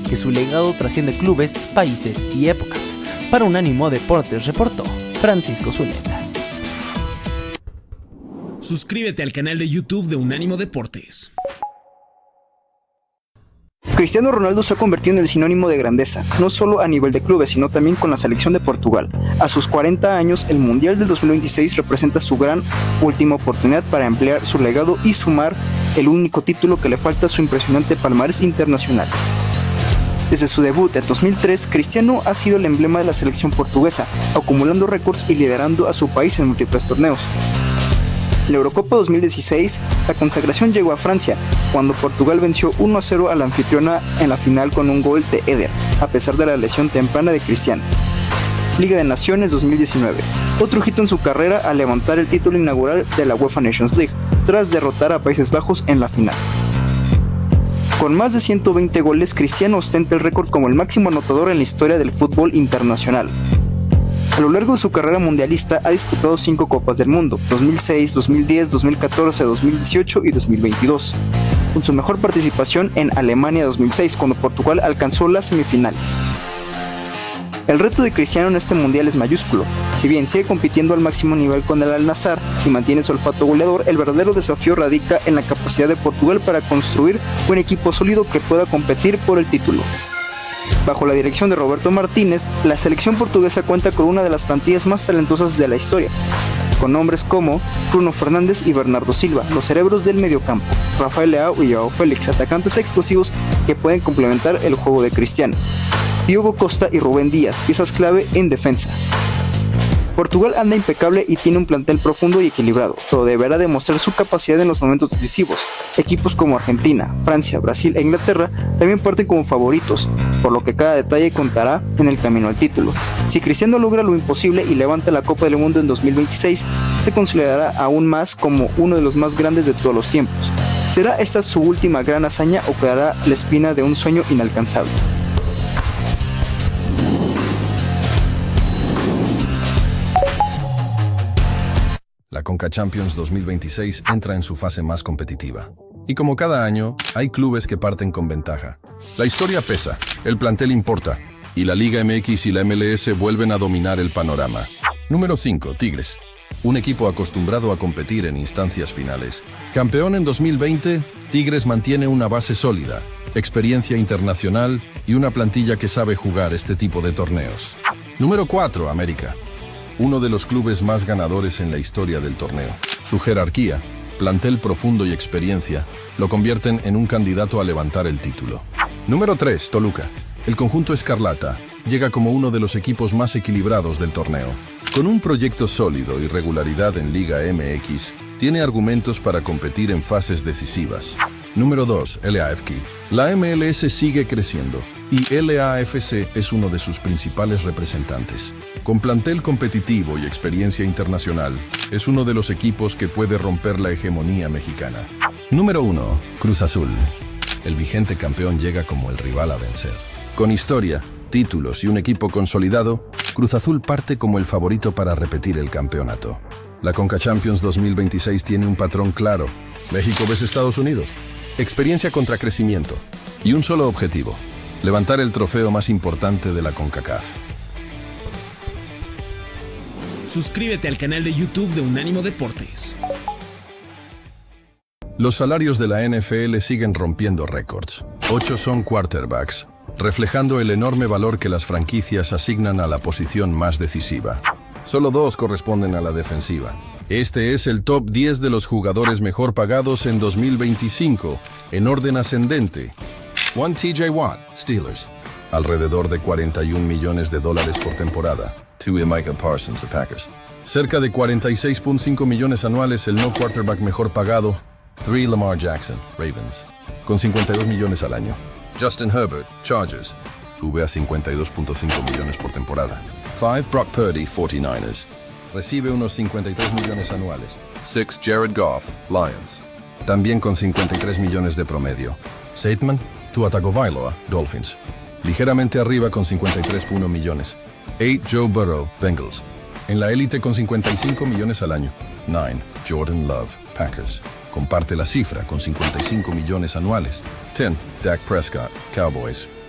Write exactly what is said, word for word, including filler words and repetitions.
que su legado trasciende clubes, países y épocas. Para Unánimo Deportes reportó Francisco Zuleta. Suscríbete al canal de YouTube de Unánimo Deportes. Cristiano Ronaldo se ha convertido en el sinónimo de grandeza, no solo a nivel de clubes, sino también con la selección de Portugal. A sus cuarenta años, el Mundial del dos mil veintiséis representa su gran última oportunidad para ampliar su legado y sumar el único título que le falta a su impresionante palmarés internacional. Desde su debut en dos mil tres, Cristiano ha sido el emblema de la selección portuguesa, acumulando récords y liderando a su país en múltiples torneos. En la Eurocopa dos mil dieciséis, la consagración llegó a Francia, cuando Portugal venció uno a cero a la anfitriona en la final con un gol de Eder, a pesar de la lesión temprana de Cristiano. Liga de Naciones dos mil diecinueve, otro hito en su carrera al levantar el título inaugural de la UEFA Nations League, tras derrotar a Países Bajos en la final. Con más de ciento veinte goles, Cristiano ostenta el récord como el máximo anotador en la historia del fútbol internacional. A lo largo de su carrera mundialista ha disputado cinco Copas del Mundo, dos mil seis, dos mil diez, dos mil catorce, dos mil dieciocho y dos mil veintidós, con su mejor participación en Alemania dos mil seis, cuando Portugal alcanzó las semifinales. El reto de Cristiano en este mundial es mayúsculo. Si bien sigue compitiendo al máximo nivel con el Al-Nassr y mantiene su olfato goleador, el verdadero desafío radica en la capacidad de Portugal para construir un equipo sólido que pueda competir por el título. Bajo la dirección de Roberto Martínez, la selección portuguesa cuenta con una de las plantillas más talentosas de la historia, con nombres como Bruno Fernández y Bernardo Silva, los cerebros del mediocampo, Rafael Leao y Joao Félix, atacantes explosivos que pueden complementar el juego de Cristiano, Diogo Costa y Rubén Díaz, piezas clave en defensa. Portugal anda impecable y tiene un plantel profundo y equilibrado, pero deberá demostrar su capacidad en los momentos decisivos. Equipos como Argentina, Francia, Brasil e Inglaterra también parten como favoritos, por lo que cada detalle contará en el camino al título. Si Cristiano logra lo imposible y levanta la Copa del Mundo en dos mil veintiséis, se considerará aún más como uno de los más grandes de todos los tiempos. ¿Será esta su última gran hazaña o quedará la espina de un sueño inalcanzable? La Conca Champions dos mil veintiséis entra en su fase más competitiva. Y como cada año, hay clubes que parten con ventaja. La historia pesa, el plantel importa, y la Liga M X y la M L S vuelven a dominar el panorama. Número cinco. Tigres. Un equipo acostumbrado a competir en instancias finales. Campeón en dos mil veinte, Tigres mantiene una base sólida, experiencia internacional y una plantilla que sabe jugar este tipo de torneos. Número cuatro. América. Uno de los clubes más ganadores en la historia del torneo. Su jerarquía, plantel profundo y experiencia lo convierten en un candidato a levantar el título. Número tres. Toluca. El conjunto escarlata llega como uno de los equipos más equilibrados del torneo. Con un proyecto sólido y regularidad en Liga M X, tiene argumentos para competir en fases decisivas. Número dos. L A F C. La M L S sigue creciendo y L A F C es uno de sus principales representantes. Con plantel competitivo y experiencia internacional, es uno de los equipos que puede romper la hegemonía mexicana. Número uno. Cruz Azul. El vigente campeón llega como el rival a vencer. Con historia, títulos y un equipo consolidado, Cruz Azul parte como el favorito para repetir el campeonato. La Conca Champions dos mil veintiséis tiene un patrón claro. México versus Estados Unidos. Experiencia contra crecimiento. Y un solo objetivo: levantar el trofeo más importante de la CONCACAF. Suscríbete al canal de YouTube de Unánimo Deportes. Los salarios de la N F L siguen rompiendo récords. Ocho son quarterbacks, reflejando el enorme valor que las franquicias asignan a la posición más decisiva. Solo dos corresponden a la defensiva. Este es el top diez de los jugadores mejor pagados en dos mil veinticinco, en orden ascendente. uno T J Watt, Steelers. Alrededor de cuarenta y un millones de dólares por temporada. dos Micah Parsons, Packers. Cerca de cuarenta y seis punto cinco millones anuales el no quarterback mejor pagado. tres Lamar Jackson, Ravens. Con cincuenta y dos millones al año. Justin Herbert, Chargers. Sube a cincuenta y dos punto cinco millones por temporada. cinco Brock Purdy, cuarenta y nueve ers. Recibe unos cincuenta y tres millones anuales. seis Jared Goff, Lions. También con cincuenta y tres millones de promedio. Seidman, Tua Tagovailoa, Dolphins. Ligeramente arriba con cincuenta y tres punto uno millones. ocho Joe Burrow, Bengals. En la élite con cincuenta y cinco millones al año. nueve Jordan Love, Packers. Comparte la cifra con cincuenta y cinco millones anuales. diez Dak Prescott, Cowboys.